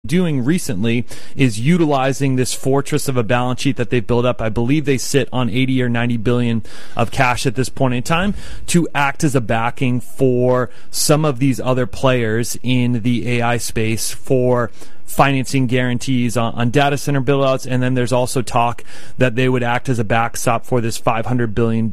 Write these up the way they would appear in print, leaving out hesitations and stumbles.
doing recently is utilizing this fortress of a balance sheet that they've built up. I believe they sit on 80 or 90 billion of cash at this point in time to act as a backing for some of these other players in the AI space for financing guarantees on data center build-outs. And then there's also talk that they would act as a backstop for this $500 billion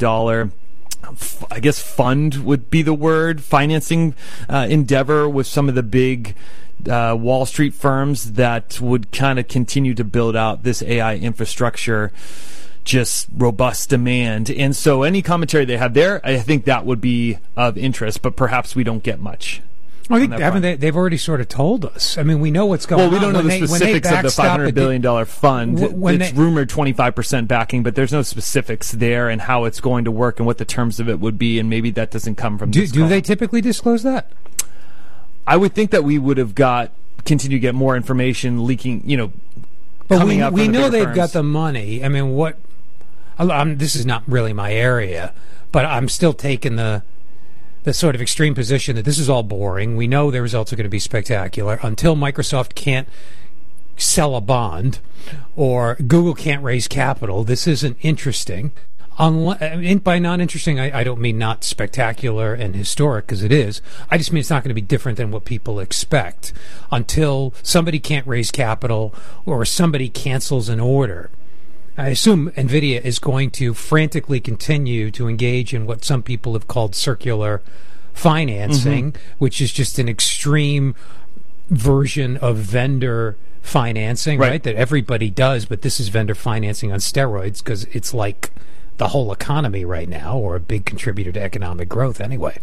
I guess fund would be the word, financing endeavor with some of the big Wall Street firms that would kind of continue to build out this AI infrastructure, just robust demand. And so any commentary they have there, I think that would be of interest, but perhaps we don't get much. I think they've already sort of told us. I mean, we know what's going on. Well, we don't know the specifics of the $500 billion fund. It's rumored 25% backing, but there's no specifics there and how it's going to work and what the terms of it would be, and maybe that doesn't come from this call. Do they typically disclose that? I would think that we would have continue to get more information leaking, but coming up. We know they've got the money. I mean, this is not really my area, but I'm still taking the sort of extreme position that this is all boring. We know the results are going to be spectacular until Microsoft can't sell a bond or Google can't raise capital. This isn't interesting. By not interesting, I don't mean not spectacular and historic, because it is. I just mean it's not going to be different than what people expect until somebody can't raise capital or somebody cancels an order. I assume NVIDIA is going to frantically continue to engage in what some people have called circular financing, which is just an extreme version of vendor financing, right? That everybody does, but this is vendor financing on steroids because it's like the whole economy right now, or a big contributor to economic growth anyway.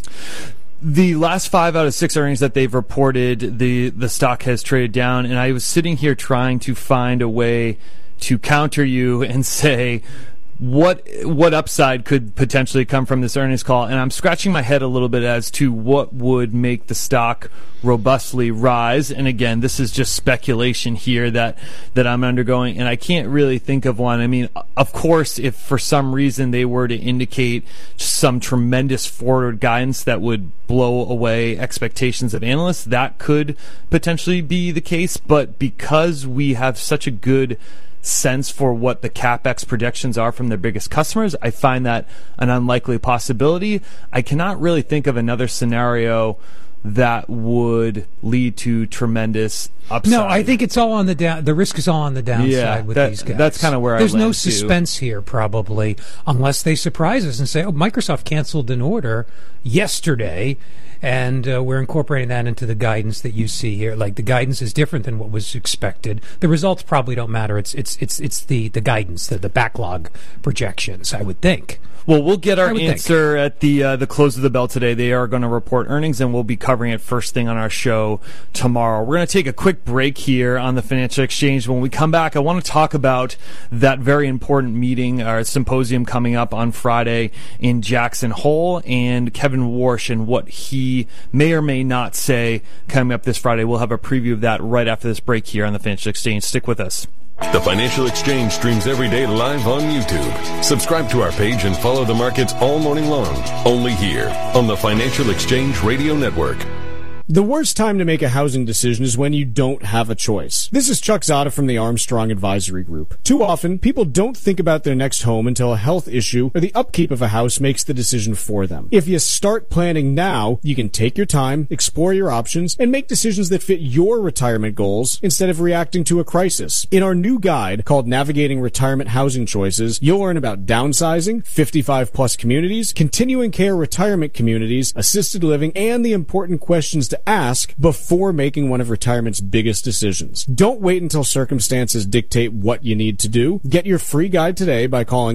The last 5 out of 6 earnings that they've reported, the stock has traded down, and I was sitting here trying to find a way to counter you and say what upside could potentially come from this earnings call, and I'm scratching my head a little bit as to what would make the stock robustly rise. And again, this is just speculation here that I'm undergoing, and I can't really think of one. I mean, of course, if for some reason they were to indicate some tremendous forward guidance that would blow away expectations of analysts, that could potentially be the case. But because we have such a good sense for what the CapEx projections are from their biggest customers, I find that an unlikely possibility. I cannot really think of another scenario that would lead to tremendous upside. No, I think it's all on the down. The risk is all on the downside with these guys. That's kind of where there's I land no suspense here, probably, unless they surprise us and say, "Oh, Microsoft canceled an order yesterday." And we're incorporating that into the guidance that you see here. Like, the guidance is different than what was expected. The results probably don't matter. It's the guidance, the backlog projections, I would think. Well, we'll get our answer at the close of the bell today. They are going to report earnings, and we'll be covering it first thing on our show tomorrow. We're going to take a quick break here on the Financial Exchange. When we come back, I want to talk about that very important meeting, or symposium coming up on Friday in Jackson Hole, and Kevin Warsh and what he may or may not say coming up this Friday. We'll have a preview of that right after this break here on the Financial Exchange. Stick with us. The Financial Exchange streams every day live on YouTube. Subscribe to our page and follow the markets all morning long. Only here on the Financial Exchange Radio Network. The worst time to make a housing decision is when you don't have a choice. This is Chuck Zada from the Armstrong Advisory Group. Too often, people don't think about their next home until a health issue or the upkeep of a house makes the decision for them. If you start planning now, you can take your time, explore your options, and make decisions that fit your retirement goals instead of reacting to a crisis. In our new guide called Navigating Retirement Housing Choices, you'll learn about downsizing, 55-plus communities, continuing care retirement communities, assisted living, and the important questions to ask before making one of retirement's biggest decisions. Don't wait until circumstances dictate what you need to do. Get your free guide today by calling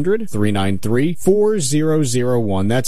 800-393-4001. That's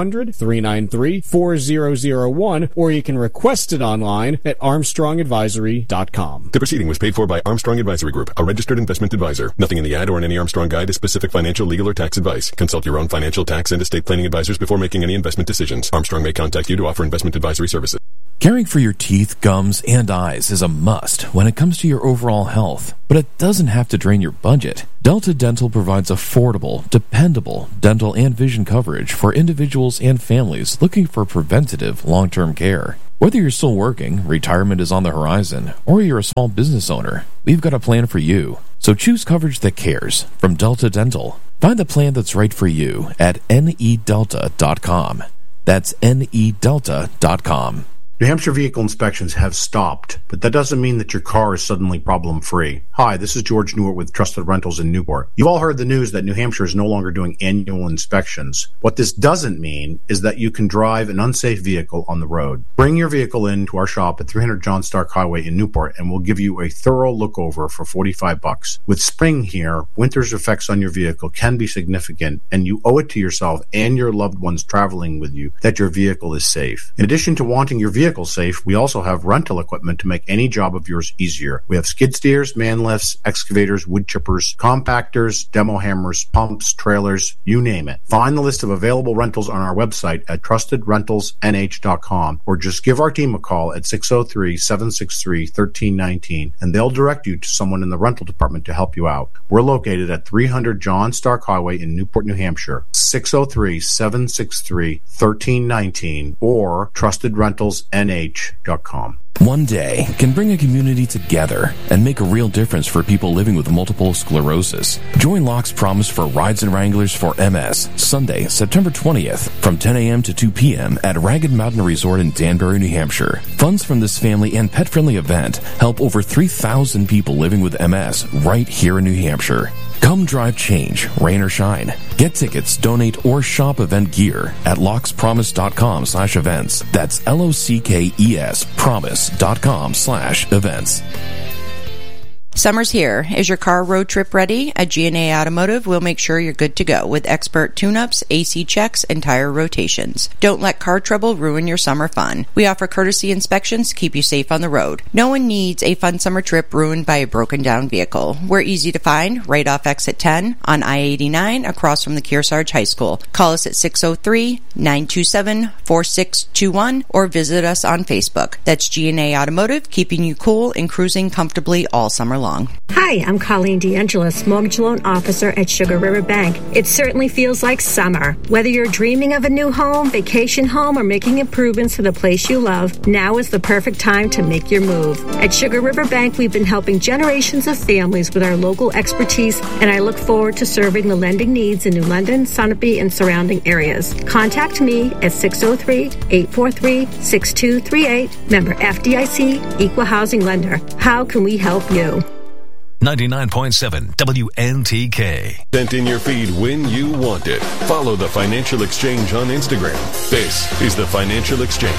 800-393-4001, or you can request it online at armstrongadvisory.com. The proceeding was paid for by Armstrong Advisory Group, a registered investment advisor. Nothing in the ad or in any Armstrong guide is specific financial, legal, or tax advice. Consult your own financial, tax, and estate planning advisors before making any investment decisions. Armstrong may contact you to offer investment advisory services. Caring for your teeth, gums, and eyes is a must when it comes to your overall health, but it doesn't have to drain your budget. Delta Dental provides affordable, dependable dental and vision coverage for individuals and families looking for preventative long-term care. Whether you're still working, retirement is on the horizon, or you're a small business owner, we've got a plan for you. So choose coverage that cares from Delta Dental. Find the plan that's right for you at nedelta.com. That's nedelta.com. New Hampshire vehicle inspections have stopped, but that doesn't mean that your car is suddenly problem-free. Hi, this is George Newart with Trusted Rentals in Newport. You've all heard the news that New Hampshire is no longer doing annual inspections. What this doesn't mean is that you can drive an unsafe vehicle on the road. Bring your vehicle in to our shop at 300 John Stark Highway in Newport, and we'll give you a thorough look-over for $45. With spring here, winter's effects on your vehicle can be significant, and you owe it to yourself and your loved ones traveling with you that your vehicle is safe. In addition to wanting your vehicle safe, we also have rental equipment to make any job of yours easier. We have skid steers, man lifts, excavators, wood chippers, compactors, demo hammers, pumps, trailers, you name it. Find the list of available rentals on our website at trustedrentalsnh.com or just give our team a call at 603-763-1319 and they'll direct you to someone in the rental department to help you out. We're located at 300 John Stark Highway in Newport, New Hampshire, 603-763-1319 or trustedrentalsnh.com. One day can bring a community together and make a real difference for people living with multiple sclerosis. Join Locke's Promise for Rides and Wranglers for MS, Sunday, September 20th, from 10 a.m. to 2 p.m. at Ragged Mountain Resort in Danbury, New Hampshire. Funds from this family and pet-friendly event help over 3,000 people living with MS right here in New Hampshire. Come drive change, rain or shine. Get tickets, donate, or shop event gear at lockspromise.com/events. That's LOCKES promise.com/events. Summer's here. Is your car road trip ready? At G&A Automotive, we'll make sure you're good to go with expert tune-ups, AC checks, and tire rotations. Don't let car trouble ruin your summer fun. We offer courtesy inspections to keep you safe on the road. No one needs a fun summer trip ruined by a broken-down vehicle. We're easy to find right off exit 10 on I-89 across from the Kearsarge High School. Call us at 603-927-4621 or visit us on Facebook. That's G&A Automotive, keeping you cool and cruising comfortably all summer long. Hi, I'm Colleen DeAngelis, Mortgage Loan Officer at Sugar River Bank. It certainly feels like summer. Whether you're dreaming of a new home, vacation home, or making improvements to the place you love, now is the perfect time to make your move. At Sugar River Bank, we've been helping generations of families with our local expertise, and I look forward to serving the lending needs in New London, Sunapee, and surrounding areas. Contact me at 603-843-6238, member FDIC, Equal Housing Lender. How can we help you? 99.7 WNTK. Sent in your feed when you want it. Follow the Financial Exchange on Instagram. This is the Financial Exchange.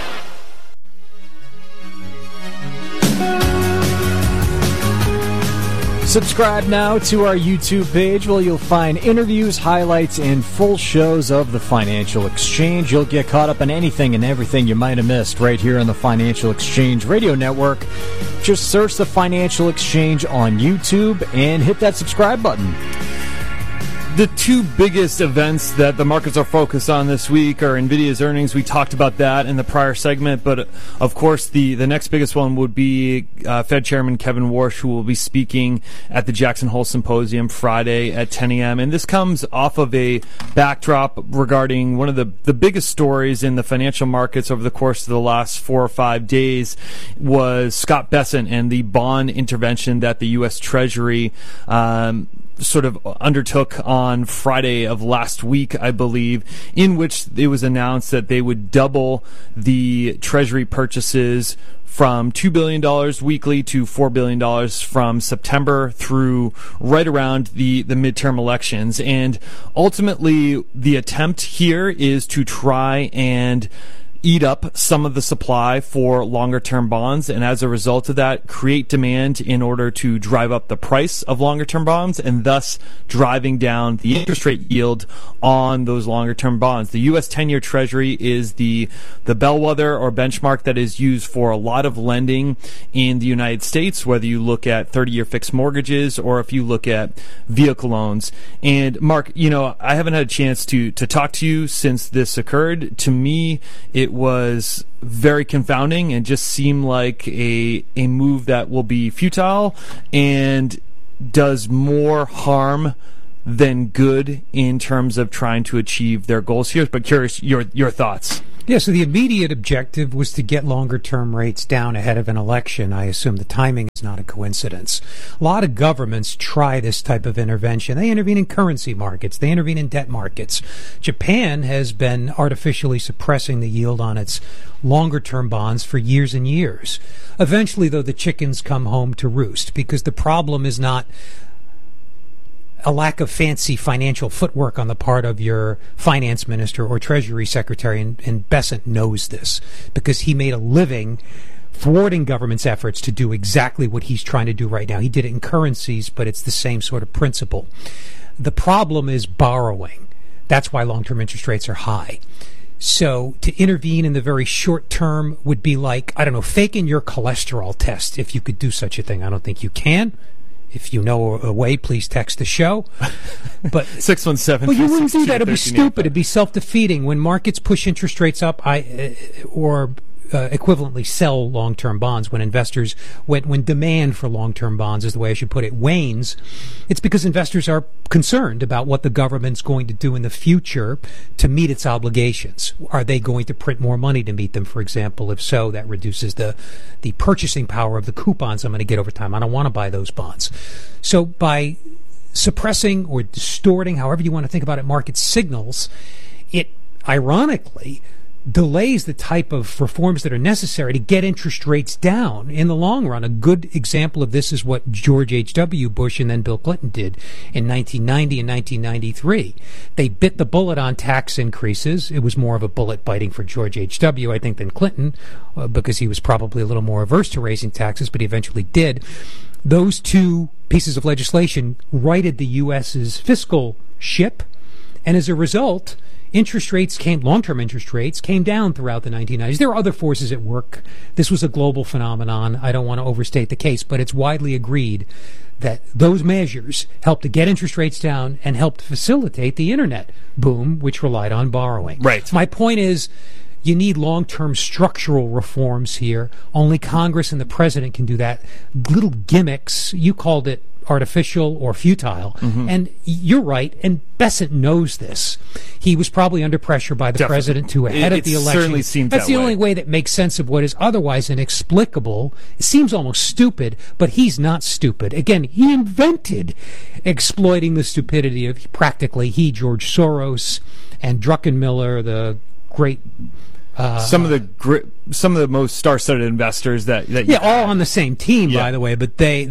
Subscribe now to our YouTube page where you'll find interviews, highlights, and full shows of the Financial Exchange. You'll get caught up on anything and everything you might have missed right here on the Financial Exchange Radio Network. Just search the Financial Exchange on YouTube and hit that subscribe button. The two biggest events that the markets are focused on this week are NVIDIA's earnings. We talked about that in the prior segment, but of course the next biggest one would be Fed Chairman Kevin Warsh, who will be speaking at the Jackson Hole Symposium Friday at 10 a.m. And this comes off of a backdrop regarding one of the biggest stories in the financial markets over the course of the last 4 or 5 days was Scott Bessent and the bond intervention that the U.S. Treasury sort of undertook on Friday of last week, I believe, in which it was announced that they would double the Treasury purchases from $2 billion weekly to $4 billion from September through right around the midterm elections. And ultimately, the attempt here is to try and eat up some of the supply for longer-term bonds, and as a result of that, create demand in order to drive up the price of longer-term bonds, and thus driving down the interest rate yield on those longer-term bonds. The U.S. 10-year Treasury is the bellwether or benchmark that is used for a lot of lending in the United States, whether you look at 30-year fixed mortgages or if you look at vehicle loans. And Mark, I haven't had a chance to talk to you since this occurred. To me, it was very confounding and just seemed like a move that will be futile and does more harm than good in terms of trying to achieve their goals here. But curious your thoughts. Yeah, so the immediate objective was to get longer-term rates down ahead of an election. I assume the timing is not a coincidence. A lot of governments try this type of intervention. They intervene in currency markets. They intervene in debt markets. Japan has been artificially suppressing the yield on its longer-term bonds for years and years. Eventually, though, the chickens come home to roost because the problem is not a lack of fancy financial footwork on the part of your finance minister or treasury secretary, and Bessent knows this because he made a living thwarting government's efforts to do exactly what he's trying to do right now. He did it in currencies, but it's the same sort of principle. The problem is borrowing. That's why long-term interest rates are high. So to intervene in the very short term would be like, I don't know, faking your cholesterol test, if you could do such a thing. I don't think you can. If you know a way, please text the show. But 617. Well, you wouldn't do that. It'd be stupid. It'd be self-defeating. When markets push interest rates up, equivalently sell long-term bonds. When investors, when demand for long-term bonds, is the way I should put it, wanes, it's because investors are concerned about what the government's going to do in the future to meet its obligations. Are they going to print more money to meet them, for example? If so, that reduces the purchasing power of the coupons I'm going to get over time. I don't want to buy those bonds. So by suppressing or distorting, however you want to think about it, market signals, it ironically delays the type of reforms that are necessary to get interest rates down in the long run. A good example of this is what George H.W. Bush and then Bill Clinton did in 1990 and 1993. They bit the bullet on tax increases. It was more of a bullet biting for George H.W., I think, than Clinton, because he was probably a little more averse to raising taxes, but he eventually did. Those two pieces of legislation righted the U.S.'s fiscal ship, and as a result, long-term interest rates came down throughout the 1990s. There are other forces at work. This was a global phenomenon. I don't want to overstate the case, but it's widely agreed that those measures helped to get interest rates down and helped facilitate the internet boom, which relied on borrowing. Right. My point is, you need long-term structural reforms here. Only Congress and the president can do that. Little gimmicks, you called it artificial or futile. Mm-hmm. And you're right, and Bessent knows this. He was probably under pressure by the president to ahead of the election. Certainly seems That's that the way. only way that makes sense of what is otherwise inexplicable. It seems almost stupid, but he's not stupid. Again, he invented exploiting the stupidity of practically George Soros, and Druckenmiller, the great some of the most star-studded investors that all on the same team, by the way. But they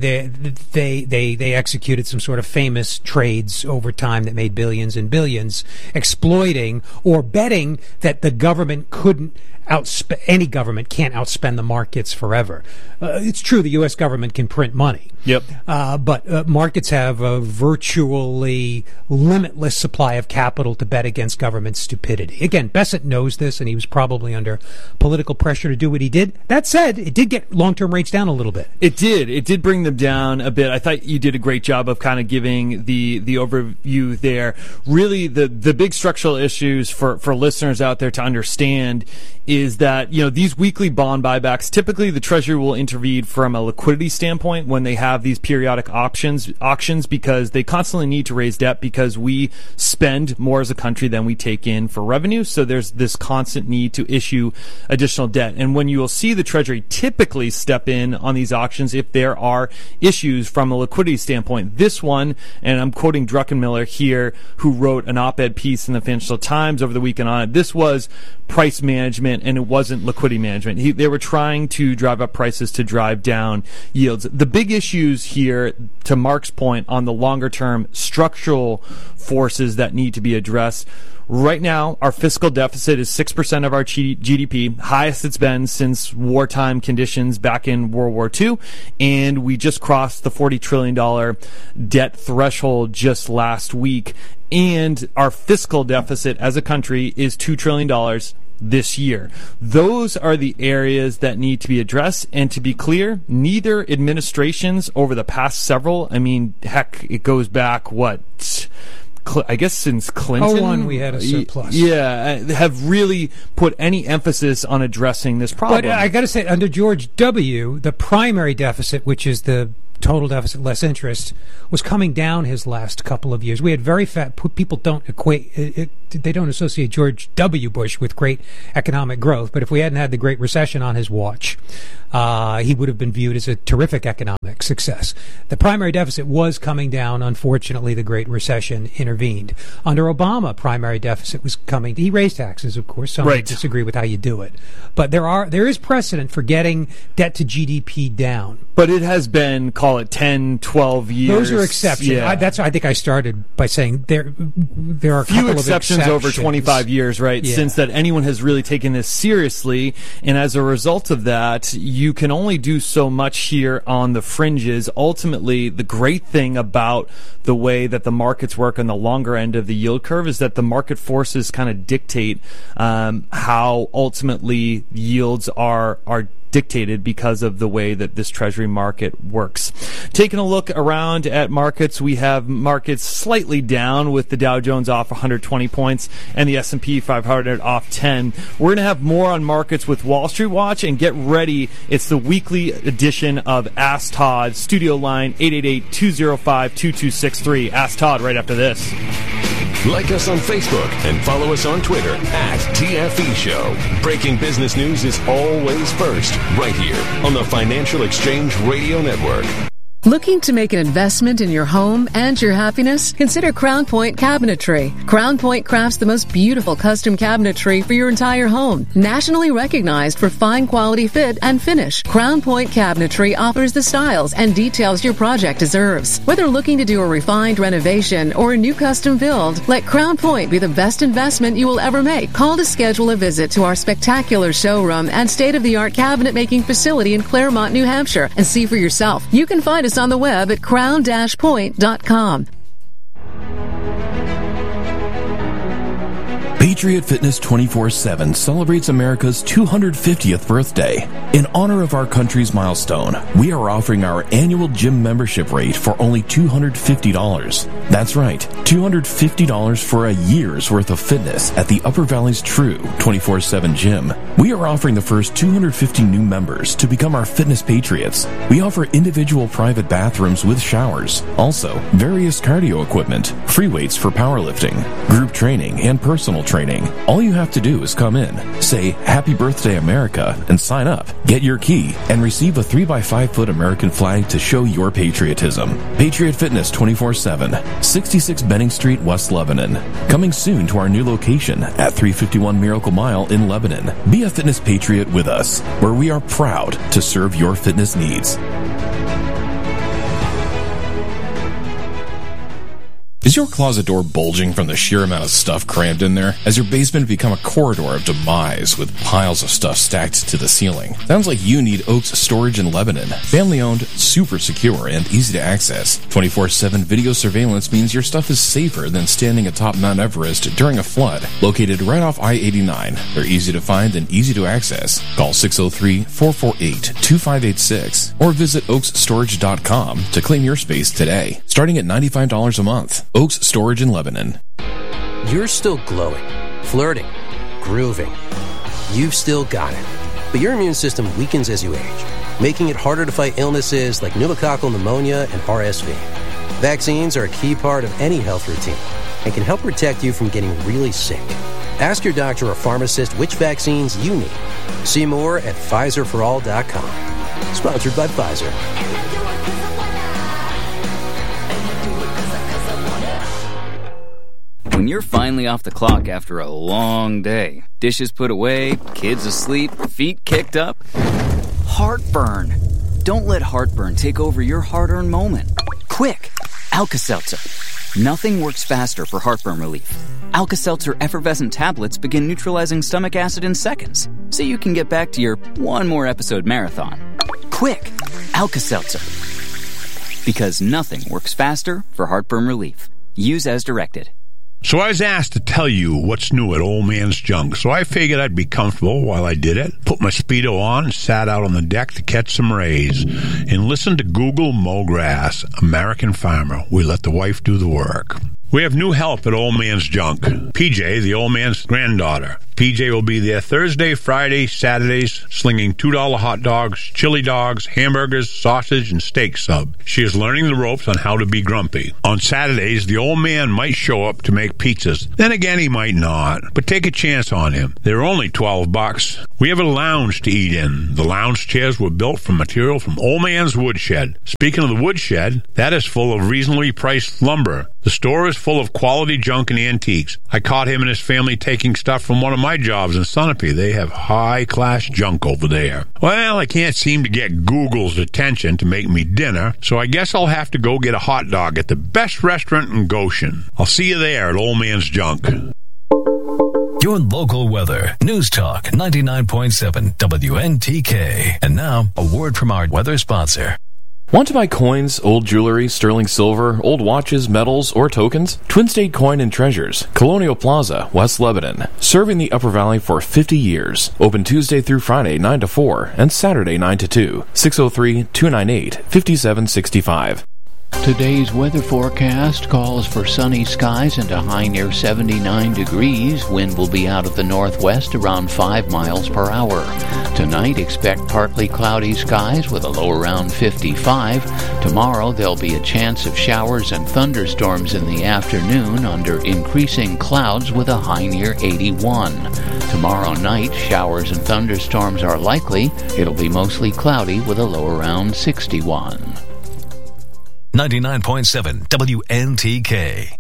executed some sort of famous trades over time that made billions and billions, exploiting or betting that the government couldn't any government can't outspend the markets forever. It's true the U.S. government can print money. Yep. But markets have a virtually limitless supply of capital to bet against government stupidity. Again, Bessent knows this, and he was probably under political pressure to do what he did. That said, it did get long-term rates down a little bit. It did. It did bring them down a bit. I thought you did a great job of kind of giving the overview there. Really, the big structural issues for listeners out there to understand is that, these weekly bond buybacks, typically the Treasury will intervene from a liquidity standpoint when they have these periodic auctions because they constantly need to raise debt because we spend more as a country than we take in for revenue. So there's this constant need to issue additional debt. And when you will see the Treasury typically step in on these auctions if there are issues from a liquidity standpoint. This one, and I'm quoting Druckenmiller here, who wrote an op-ed piece in the Financial Times over the weekend on it, this was price management and it wasn't liquidity management. They were trying to drive up prices to drive down yields. The big issues here, to Mark's point, on the longer term structural forces that need to be addressed. Right now, our fiscal deficit is 6% of our GDP, highest it's been since wartime conditions back in World War II, and we just crossed the $40 trillion debt threshold just last week, and our fiscal deficit as a country is $2 trillion this year. Those are the areas that need to be addressed, and to be clear, neither administrations over the past several, it goes back, I guess since Clinton. 2001 we had a surplus. Have really put any emphasis on addressing this problem. But I got to say, under George W., the primary deficit, which is the total deficit less interest, was coming down his last couple of years. We had very fat people don't equate it, they don't associate George W. Bush with great economic growth, but if we hadn't had the Great Recession on his watch, he would have been viewed as a terrific economic success. The primary deficit was coming down. Unfortunately, the Great Recession intervened. Under Obama, primary deficit was coming. He raised taxes, of course. Some would disagree with how you do it, but there is precedent for getting debt to GDP down. But it has been, call it 10, 12 years. Those are exceptions. Yeah. I think I started by saying there are a few couple exceptions of exceptions over 25 years, right? Yeah. Since that anyone has really taken this seriously, and as a result of that, you can only do so much here on the fringes. Ultimately, the great thing about the way that the markets work on the longer end of the yield curve is that the market forces kind of dictate how ultimately yields are dictated because of the way that this treasury market works. Taking a look around at markets, we have markets slightly down with the Dow Jones off 120 points and the S&P 500 off 10. We're going to have more on markets with Wall Street Watch, and get ready. It's the weekly edition of Ask Todd. Studio line 888-205-2263. Ask Todd right after this. Like us on Facebook and follow us on Twitter @TFE Show. Breaking business news is always first, right here on the Financial Exchange Radio Network. Looking to make an investment in your home and your happiness? Consider Crown Point Cabinetry. Crown Point crafts the most beautiful custom cabinetry for your entire home. Nationally recognized for fine quality fit and finish, Crown Point Cabinetry offers the styles and details your project deserves. Whether looking to do a refined renovation or a new custom build, let Crown Point be the best investment you will ever make. Call to schedule a visit to our spectacular showroom and state-of-the-art cabinet making facility in Claremont, New Hampshire, and see for yourself. You can find us on the web at crown-point.com. Patriot Fitness 24/7 celebrates America's 250th birthday. In honor of our country's milestone, we are offering our annual gym membership rate for only $250. That's right, $250 for a year's worth of fitness at the Upper Valley's true 24/7 gym. We are offering the first 250 new members to become our fitness patriots. We offer individual private bathrooms with showers, also various cardio equipment, free weights for powerlifting, group training, and personal training. All you have to do is come in, say Happy Birthday America, and sign up. Get your key and receive a 3x5 foot American flag to show your patriotism. Patriot Fitness 24/7, 66 Benning Street, West Lebanon. Coming soon to our new location at 351 Miracle Mile in Lebanon. Be a fitness patriot with us, where we are proud to serve your fitness needs. Is your closet door bulging from the sheer amount of stuff crammed in there? Has your basement become a corridor of demise with piles of stuff stacked to the ceiling? Sounds like you need Oaks Storage in Lebanon. Family owned, super secure, and easy to access. 24/7 video surveillance means your stuff is safer than standing atop Mount Everest during a flood. Located right off I-89, they're easy to find and easy to access. Call 603-448-2586 or visit oaksstorage.com to claim your space today, starting at $95 a month. Oaks Storage in Lebanon. You're still glowing, flirting, grooving. You've still got it. But your immune system weakens as you age, making it harder to fight illnesses like pneumococcal pneumonia and RSV. Vaccines are a key part of any health routine and can help protect you from getting really sick. Ask your doctor or pharmacist which vaccines you need. See more at PfizerForAll.com. Sponsored by Pfizer. When you're finally off the clock after a long day, dishes put away, kids asleep, feet kicked up, heartburn. Don't let heartburn take over your hard-earned moment. Quick, Alka-Seltzer. Nothing works faster for heartburn relief. Alka-Seltzer effervescent tablets begin neutralizing stomach acid in seconds, so you can get back to your one more episode marathon. Quick, Alka-Seltzer. Because nothing works faster for heartburn relief. Use as directed. So I was asked to tell you what's new at Old Man's Junk, so I figured I'd be comfortable while I did it, put my Speedo on, and sat out on the deck to catch some rays, and listen to Google Mow Grass, American Farmer. We let the wife do the work. We have new help at Old Man's Junk. PJ, the old man's granddaughter. PJ will be there Thursday, Friday, Saturdays, slinging $2 hot dogs, chili dogs, hamburgers, sausage, and steak sub. She is learning the ropes on how to be grumpy. On Saturdays, the old man might show up to make pizzas. Then again, he might not. But take a chance on him. They're only $12. We have a lounge to eat in. The lounge chairs were built from material from Old Man's Woodshed. Speaking of the woodshed, that is full of reasonably priced lumber. The store is full of quality junk and antiques. I caught him and his family taking stuff from one of my jobs in Sunapee. They have high-class junk over there. Well, I can't seem to get Google's attention to make me dinner, so I guess I'll have to go get a hot dog at the best restaurant in Goshen. I'll see you there at Old Man's Junk. Your local weather. News Talk 99.7 WNTK. And now, a word from our weather sponsor. Want to buy coins, old jewelry, sterling silver, old watches, medals, or tokens? Twin State Coin and Treasures, Colonial Plaza, West Lebanon. Serving the Upper Valley for 50 years. Open Tuesday through Friday 9 to 4 and Saturday 9 to 2. 603-298-5765. Today's weather forecast calls for sunny skies and a high near 79 degrees. Wind will be out of the northwest around 5 miles per hour. Tonight, expect partly cloudy skies with a low around 55. Tomorrow, there'll be a chance of showers and thunderstorms in the afternoon under increasing clouds with a high near 81. Tomorrow night, showers and thunderstorms are likely. It'll be mostly cloudy with a low around 61. 99.7 WNTK.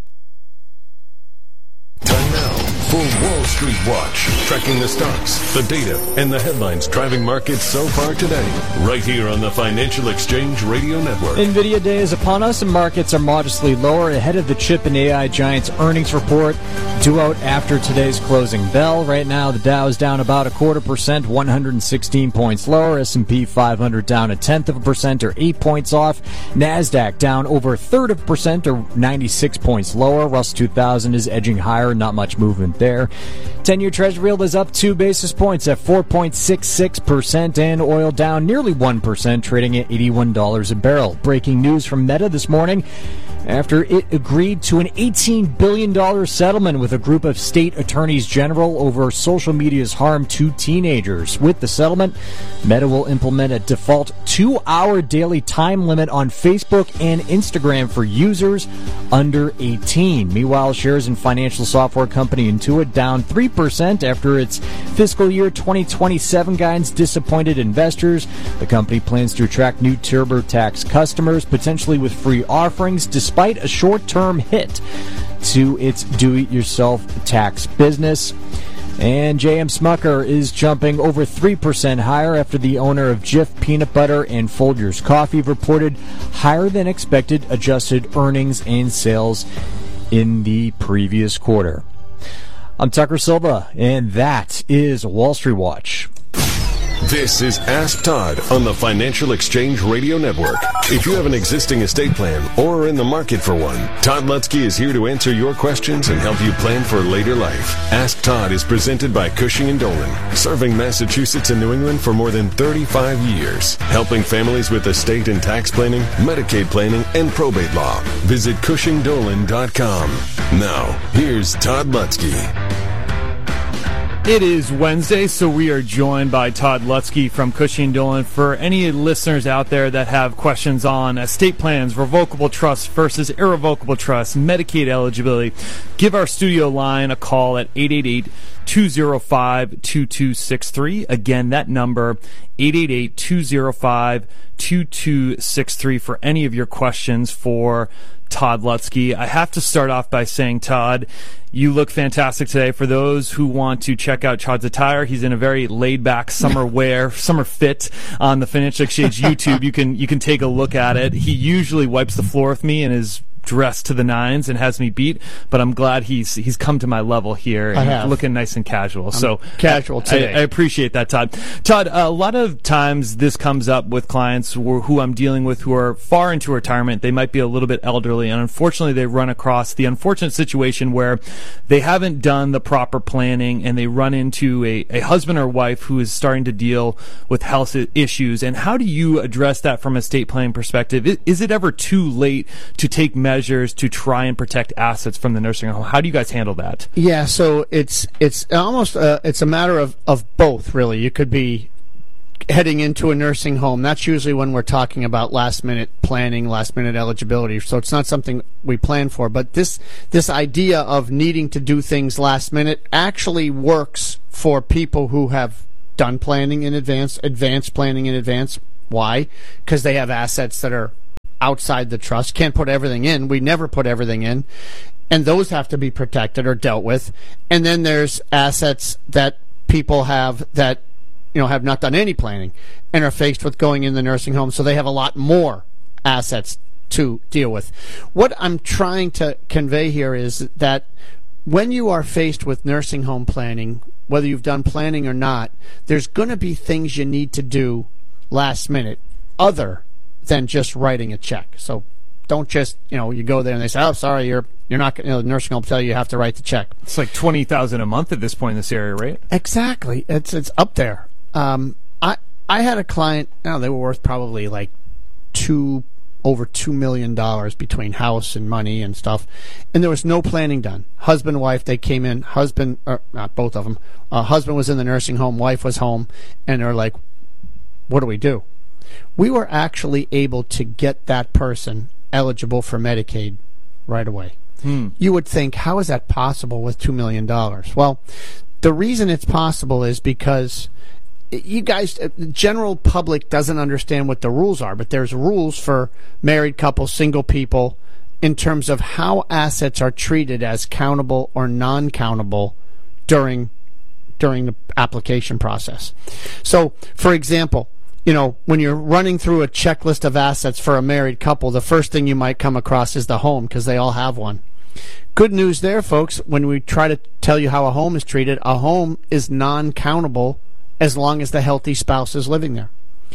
Time now for Wall Street Watch, tracking the stocks, the data, and the headlines driving markets so far today, right here on the Financial Exchange Radio Network. NVIDIA Day is upon us, and markets are modestly lower ahead of the chip and AI giants' earnings report due out after today's closing bell. Right now, the Dow is down about 0.25%, 116 points lower. S&P 500 down 0.1%, or 8 points off. NASDAQ down over 1/3%, or 96 points lower. Russell 2000 is edging higher, not much movement there. 10-year Treasury yield is up 2 basis points at 4.66%, and oil down nearly 1%, trading at $81 a barrel. Breaking news from Meta this morning. After it agreed to an $18 billion settlement with a group of state attorneys general over social media's harm to teenagers. With the settlement, Meta will implement a default 2-hour daily time limit on Facebook and Instagram for users under 18. Meanwhile, shares in financial software company Intuit down 3% after its fiscal year 2027 guidance disappointed investors. The company plans to attract new TurboTax customers, potentially with free offerings, despite a short-term hit to its do-it-yourself tax business. And J.M. Smucker is jumping over 3% higher after the owner of Jif Peanut Butter and Folgers Coffee reported higher than expected adjusted earnings and sales in the previous quarter. I'm Tucker Silva, and that is Wall Street Watch. This is Ask Todd on the Financial Exchange Radio Network. If you have an existing estate plan or are in the market for one, Todd Lutzke is here to answer your questions and help you plan for later life. Ask Todd is presented by Cushing & Dolan, serving Massachusetts and New England for more than 35 years, helping families with estate and tax planning, Medicaid planning, and probate law. Visit CushingDolan.com. Now, here's Todd Lutzke. It is Wednesday, so we are joined by Todd Lutzke from Cushing & Dolan. For any listeners out there that have questions on estate plans, revocable trust versus irrevocable trust, Medicaid eligibility, give our studio line a call at 888-205-2263. Again, that number, 888-205-2263 for any of your questions for Todd Lutzke. I have to start off by saying, Todd, you look fantastic today. For those who want to check out Todd's attire, he's in a very laid-back summer wear, summer fit on the Financial Exchange YouTube. You can take a look at it. He usually wipes the floor with me and is dressed to the nines and has me beat, but I'm glad he's come to my level here and looking nice and casual. So casual today. I appreciate that, Todd. Todd, a lot of times this comes up with clients who I'm dealing with who are far into retirement. They might be a little bit elderly, and unfortunately they run across the unfortunate situation where they haven't done the proper planning and they run into a husband or wife who is starting to deal with health issues. And how do you address that from a estate planning perspective? Is it ever too late to take measures measures to try and protect assets from the nursing home. How do you guys handle that? Yeah, so it's almost it's a matter of both, really. You could be heading into a nursing home. That's usually when we're talking about last-minute planning, last-minute eligibility. So it's not something we plan for. But this idea of needing to do things last minute actually works for people who have done planning in advance, advanced planning in advance. Why? Because they have assets that are outside the trust. Can't put everything in. We never put everything in. And those have to be protected or dealt with. And then there's assets that people have that have not done any planning and are faced with going in the nursing home, so they have a lot more assets to deal with. What I'm trying to convey here is that when you are faced with nursing home planning, whether you've done planning or not, there's going to be things you need to do last minute other than just writing a check. So don't just, you go there and they say, oh, sorry, you're not going to, the nursing home will tell you have to write the check. It's like $20,000 a month at this point in this area, right? Exactly. It's up there. I had a client, they were worth probably like over $2 million between house and money and stuff, and there was no planning done. Husband and wife, they came in, not both of them, husband was in the nursing home, wife was home, and they're like, what do we do? We were actually able to get that person eligible for Medicaid right away. You would think, how is that possible with $2 million? Well, the reason it's possible is because you guys, the general public doesn't understand what the rules are, but there's rules for married couples, single people, in terms of how assets are treated as countable or non-countable during the application process. So, for example, when you're running through a checklist of assets for a married couple, the first thing you might come across is the home, because they all have one. Good news there, folks. When we try to tell you how a home is treated, a home is non-countable as long as the healthy spouse is living there.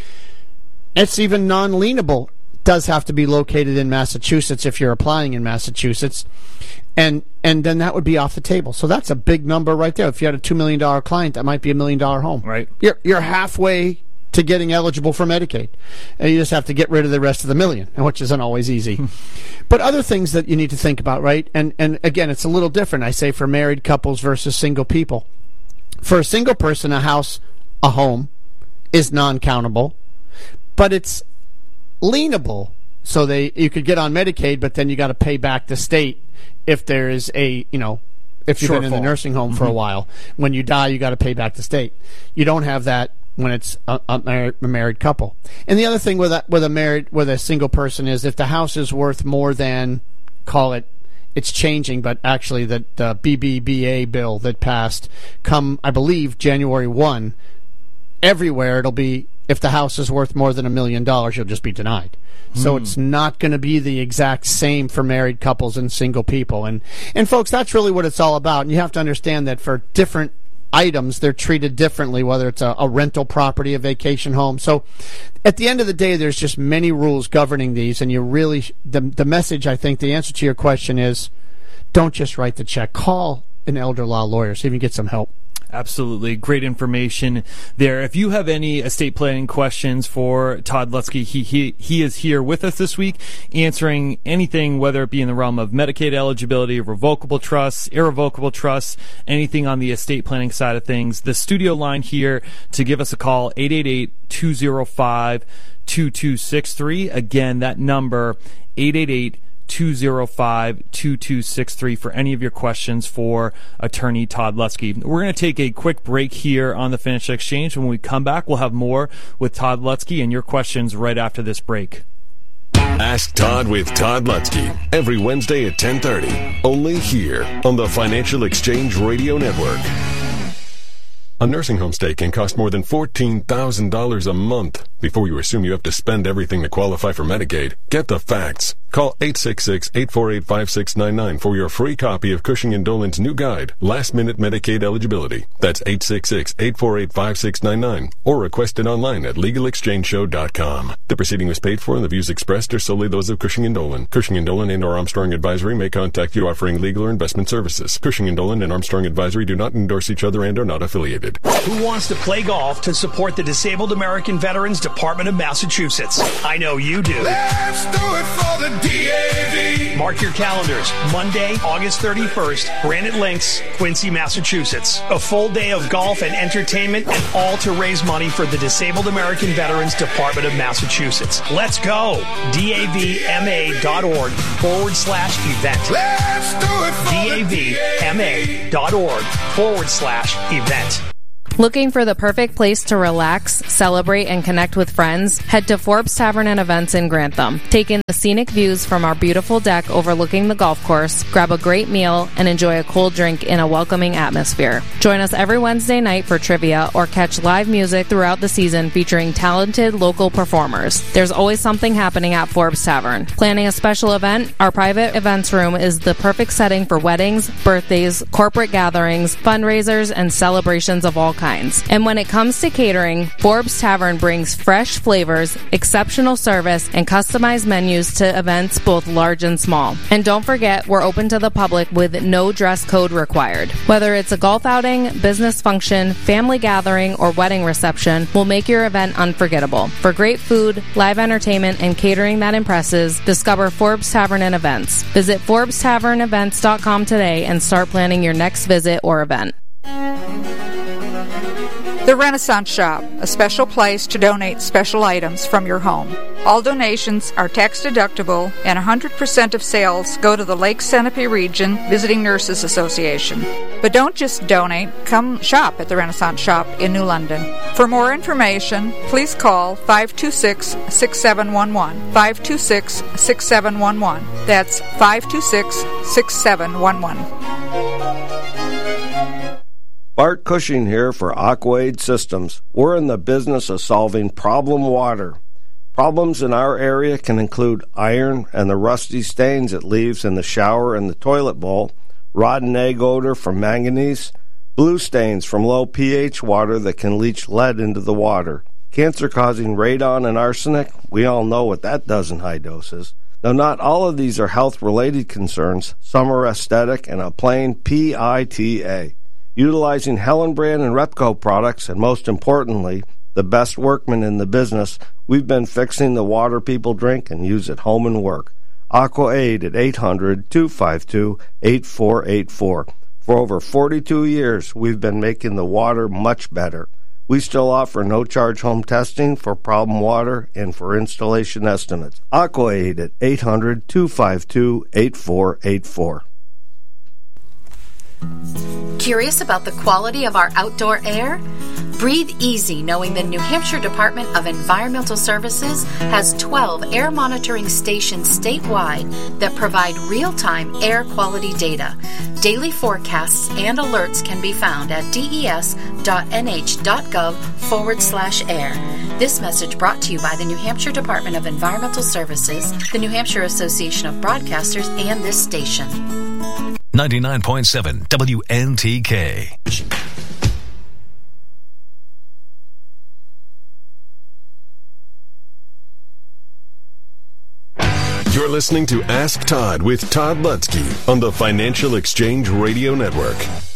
It's even non-lienable. Does have to be located in Massachusetts if you're applying in Massachusetts. And then that would be off the table. So that's a big number right there. If you had a $2 million client, that might be $1 million home. Right. You're halfway to getting eligible for Medicaid. And you just have to get rid of the rest of the $1 million, which isn't always easy. But other things that you need to think about, right? And again, it's a little different, I say, for married couples versus single people. For a single person, a home is non-countable, but it's lienable. So you could get on Medicaid, but then you got to pay back the state if there is if you've been in the nursing home for a while. When you die, you got to pay back the state. You don't have that when it's a married couple. And the other thing with a single person is if the house is worth more than, call it, it's changing, but actually the BBBA bill that passed I believe, January 1, everywhere it'll be, if the house is worth more than $1 million, you'll just be denied. So it's not going to be the exact same for married couples and single people. And folks, that's really what it's all about. And you have to understand that for different items, they're treated differently, whether it's a rental property, a vacation home. So at the end of the day, there's just many rules governing these. And you really, the message, I think, the answer to your question is, don't just write the check. Call an elder law lawyer, see if you can get some help. Absolutely. Great information there. If you have any estate planning questions for Todd Lutzke, he is here with us this week answering anything, whether it be in the realm of Medicaid eligibility, revocable trusts, irrevocable trusts, anything on the estate planning side of things. The studio line here to give us a call, 888-205-2263. Again, that number, 888-205-2263 for any of your questions for attorney Todd Lutzke. We're going to take a quick break here on the Financial Exchange. When we come back, we'll have more with Todd Lutzke and your questions right after this break. Ask Todd with Todd Lutzke every Wednesday at 10:30, only here on the Financial Exchange Radio Network. A nursing home stay can cost more than $14,000 a month. Before you assume you have to spend everything to qualify for Medicaid, get the facts. Call 866-848-5699 for your free copy of Cushing & Dolan's new guide, Last Minute Medicaid Eligibility. That's 866-848-5699, or request it online at LegalExchangeShow.com. The proceeding was paid for and the views expressed are solely those of Cushing & Dolan. Cushing & Dolan and or Armstrong Advisory may contact you offering legal or investment services. Cushing & Dolan and Armstrong Advisory do not endorse each other and are not affiliated. Who wants to play golf to support the Disabled American Veterans Department of Massachusetts? I know you do. Let's Let's do it for the DAV. Mark your calendars. Monday, August 31st, Granite Links, Quincy, Massachusetts. A full day of golf and entertainment, and all to raise money for the Disabled American Veterans Department of Massachusetts. Let's go. DAVMA.org/event. Let's do it for DAVMA.org/event. Looking for the perfect place to relax, celebrate, and connect with friends? Head to Forbes Tavern and Events in Grantham. Take in the scenic views from our beautiful deck overlooking the golf course, grab a great meal, and enjoy a cold drink in a welcoming atmosphere. Join us every Wednesday night for trivia or catch live music throughout the season featuring talented local performers. There's always something happening at Forbes Tavern. Planning a special event? Our private events room is the perfect setting for weddings, birthdays, corporate gatherings, fundraisers, and celebrations of all kinds. And when it comes to catering, Forbes Tavern brings fresh flavors, exceptional service, and customized menus to events both large and small. And don't forget, we're open to the public with no dress code required. Whether it's a golf outing, business function, family gathering, or wedding reception, we'll make your event unforgettable. For great food, live entertainment, and catering that impresses, discover Forbes Tavern and Events. Visit ForbesTavernEvents.com today and start planning your next visit or event. The Renaissance Shop, a special place to donate special items from your home. All donations are tax deductible, and 100% of sales go to the Lake Centipede Region Visiting Nurses Association. But don't just donate, come shop at the Renaissance Shop in New London. For more information, please call 526-6711. 526-6711. That's 526-6711. Bart Cushing here for Aquaid Systems. We're in the business of solving problem water. Problems in our area can include iron and the rusty stains it leaves in the shower and the toilet bowl, rotten egg odor from manganese, blue stains from low pH water that can leach lead into the water, cancer-causing radon and arsenic. We all know what that does in high doses. Though not all of these are health-related concerns, some are aesthetic and a plain PITA. Utilizing Hellenbrand and Repco products, and most importantly, the best workmen in the business, we've been fixing the water people drink and use at home and work. AquaAid at 800-252-8484. For over 42 years, we've been making the water much better. We still offer no-charge home testing for problem water and for installation estimates. AquaAid at 800-252-8484. Curious about the quality of our outdoor air? Breathe easy knowing the New Hampshire Department of Environmental Services has 12 air monitoring stations statewide that provide real-time air quality data. Daily forecasts and alerts can be found at des.nh.gov/air. This message brought to you by the New Hampshire Department of Environmental Services, the New Hampshire Association of Broadcasters, and this station. 99.7 WNTK. You're listening to Ask Todd with Todd Lutzke on the Financial Exchange Radio Network.